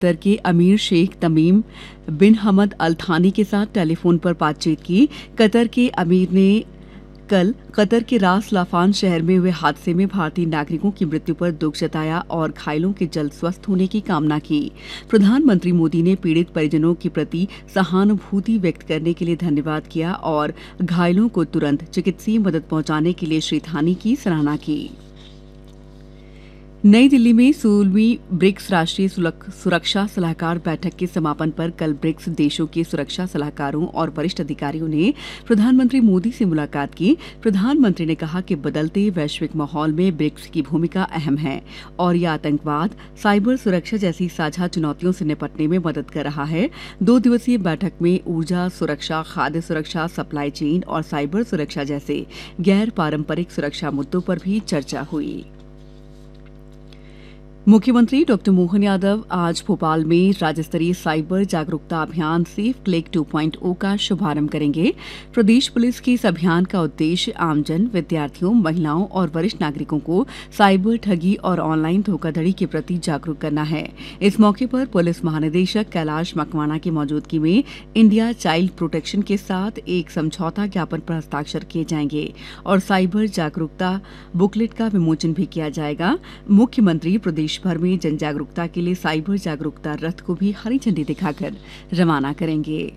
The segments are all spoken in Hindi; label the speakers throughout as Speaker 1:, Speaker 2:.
Speaker 1: कतर के अमीर शेख तमीम बिन हमद अल थानी के साथ टेलीफोन पर बातचीत की। कतर के अमीर ने कल कतर के रास लाफान शहर में हुए हादसे में भारतीय नागरिकों की मृत्यु पर दुख जताया और घायलों के जल्द स्वस्थ होने की कामना की। प्रधानमंत्री मोदी ने पीड़ित परिजनों के प्रति सहानुभूति व्यक्त करने के लिए धन्यवाद किया और घायलों को तुरंत चिकित्सीय मदद पहुंचाने के लिए श्री थानी की सराहना की। नई दिल्ली में 16वीं ब्रिक्स राष्ट्रीय सुरक्षा सलाहकार बैठक के समापन पर कल ब्रिक्स देशों के सुरक्षा सलाहकारों और वरिष्ठ अधिकारियों ने प्रधानमंत्री मोदी से मुलाकात की। प्रधानमंत्री ने कहा कि बदलते वैश्विक माहौल में ब्रिक्स की भूमिका अहम है और यह आतंकवाद, साइबर सुरक्षा जैसी साझा चुनौतियों से निपटने में मदद कर रहा है। 2 दिवसीय बैठक में ऊर्जा सुरक्षा, खाद्य सुरक्षा, सप्लाई चेन और साइबर सुरक्षा जैसे गैर पारंपरिक सुरक्षा मुद्दों पर भी चर्चा हुई। मुख्यमंत्री डॉ मोहन यादव आज भोपाल में राज्य स्तरीय साइबर जागरूकता अभियान सेफ क्लिक 2.0 का शुभारंभ करेंगे। प्रदेश पुलिस के इस अभियान का उद्देश्य आमजन, विद्यार्थियों, महिलाओं और वरिष्ठ नागरिकों को साइबर ठगी और ऑनलाइन धोखाधड़ी के प्रति जागरूक करना है। इस मौके पर पुलिस महानिदेशक कैलाश मकवाना की मौजूदगी में इंडिया चाइल्ड प्रोटेक्शन के साथ एक समझौता ज्ञापन पर हस्ताक्षर किए जाएंगे और साइबर जागरूकता बुकलेट का विमोचन भी किया जाएगा। मुख्यमंत्री प्रदेश भर में जन जागरूकता के लिए साइबर जागरूकता रथ को भी हरी झंडी दिखाकर रवाना करेंगे।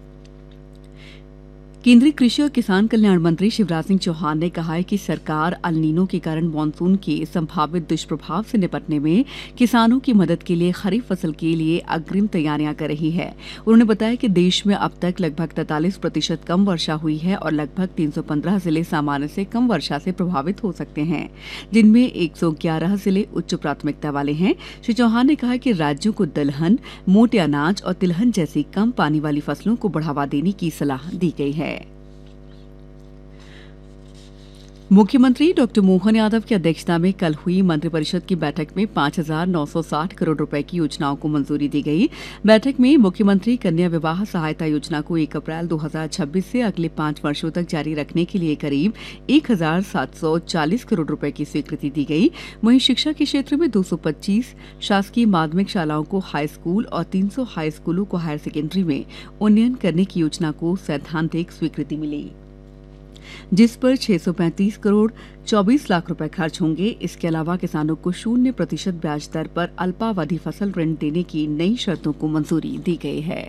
Speaker 1: केंद्रीय कृषि और किसान कल्याण मंत्री शिवराज सिंह चौहान ने कहा है कि सरकार अल नीनो के कारण मानसून के संभावित दुष्प्रभाव से निपटने में किसानों की मदद के लिए खरीफ फसल के लिए अग्रिम तैयारियां कर रही है। उन्होंने बताया कि देश में अब तक लगभग 43% कम वर्षा हुई है और लगभग 315 जिले सामान्य से कम वर्षा से प्रभावित हो सकते हैं, जिनमें 111 जिले उच्च प्राथमिकता वाले हैं। श्री चौहान ने कहा कि राज्यों को दलहन, मोटे अनाज और तिलहन जैसी कम पानी वाली फसलों को बढ़ावा देने की सलाह दी गई है। मुख्यमंत्री डॉ मोहन यादव की अध्यक्षता में कल हुई मंत्रिपरिषद की बैठक में 5,960 करोड़ रुपए की योजनाओं को मंजूरी दी गई। बैठक में मुख्यमंत्री कन्या विवाह सहायता योजना को 1 अप्रैल 2026 से अगले 5 वर्षों तक जारी रखने के लिए करीब 1,740 करोड़ रुपए की स्वीकृति दी गई। वहीं शिक्षा के क्षेत्र में 225 शासकीय माध्यमिक शालाओं को हाई स्कूल और 300 हाई स्कूलों को हायर सेकेंडरी में उन्नयन करने की योजना को सैद्धांतिक स्वीकृति मिली, जिस पर 635 करोड़ 24 लाख रुपए खर्च होंगे। इसके अलावा किसानों को 0% ब्याज दर पर अल्पावधि फसल ऋण देने की नई शर्तों को मंजूरी दी गई है।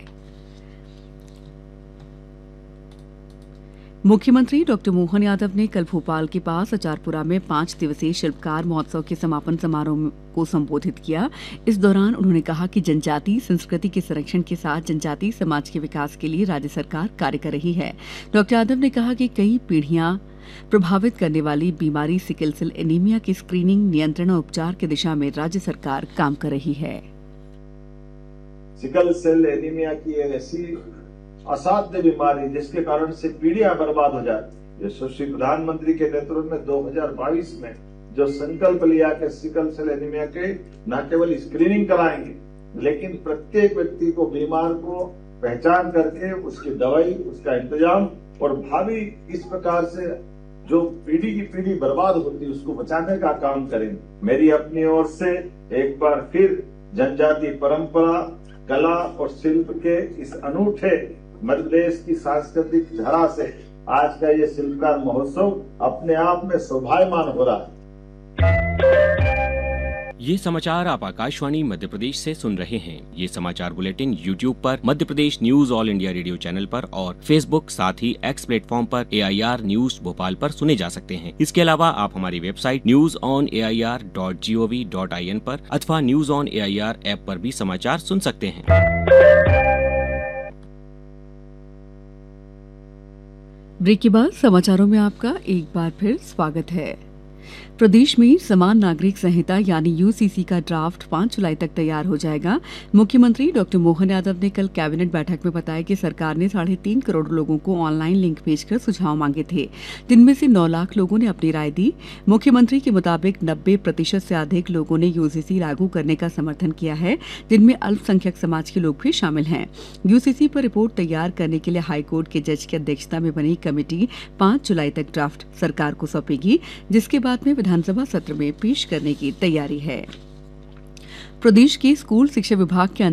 Speaker 1: मुख्यमंत्री डॉ मोहन यादव ने कल भोपाल के पास अचारपुरा में 5 दिवसीय शिल्पकार महोत्सव के समापन समारोह को संबोधित किया। इस दौरान उन्होंने कहा कि जनजातीय संस्कृति के संरक्षण के साथ जनजातीय समाज के विकास के लिए राज्य सरकार कार्य कर रही है। डॉ यादव ने कहा कि कई पीढ़ियां प्रभावित करने वाली बीमारी सिकल सेल एनीमिया की स्क्रीनिंग, नियंत्रण और उपचार की दिशा में राज्य सरकार काम कर रही है।
Speaker 2: सिकल सेल एनीमिया की एक ऐसी असाध्य बीमारी जिसके कारण से पीढ़ियां बर्बाद हो जाती। यशस्वी प्रधानमंत्री के नेतृत्व में 2022 में जो संकल्प लिया कि सिकल सेल एनीमिया के न केवल स्क्रीनिंग कराएंगे, लेकिन प्रत्येक व्यक्ति को, बीमार को पहचान करके उसकी दवाई, उसका इंतजाम और भावी इस प्रकार से जो पीढ़ी की पीढ़ी बर्बाद होती है उसको बचाने का काम करेंगे। मेरी अपनी ओर से एक बार फिर जनजातीय परंपरा, कला और शिल्प के इस अनूठे मध्य प्रदेश की सांस्कृतिक धरा से आज का ये शिल्पकार महोत्सव अपने आप में शोभायमान हो रहा है।
Speaker 3: ये समाचार आप आकाशवाणी मध्य प्रदेश से सुन रहे हैं। ये समाचार बुलेटिन YouTube पर, Madhya Pradesh news all India radio channel पर और Facebook साथ ही X प्लेटफॉर्म पर AIR न्यूज भोपाल पर सुने जा सकते हैं। इसके अलावा आप हमारी वेबसाइट newsonair.gov.in पर अथवा न्यूज ऑन AIR ऐप पर भी समाचार सुन सकते हैं।
Speaker 1: ब्रेक के बाद समाचारों में आपका एक बार फिर स्वागत है। प्रदेश में समान नागरिक संहिता यानी यूसीसी का ड्राफ्ट 5 जुलाई तक तैयार हो जाएगा। मुख्यमंत्री डॉ मोहन यादव ने कल कैबिनेट बैठक में बताया कि सरकार ने 3.5 करोड़ लोगों को ऑनलाइन लिंक भेजकर सुझाव मांगे थे, जिनमें से 9 लाख लोगों ने अपनी राय दी। मुख्यमंत्री के मुताबिक 90% से अधिक लोगों ने यूसीसी लागू करने का समर्थन किया है, जिनमें अल्पसंख्यक समाज के लोग भी शामिल हैं। यूसीसी पर रिपोर्ट तैयार करने के लिए हाईकोर्ट के जज की अध्यक्षता में बनी कमेटी 5 जुलाई तक ड्राफ्ट सरकार को सौंपेगी, जिसके बाद में विधानसभा सत्र में पेश करने की तैयारी है। प्रदेश के स्कूल शिक्षा विभाग के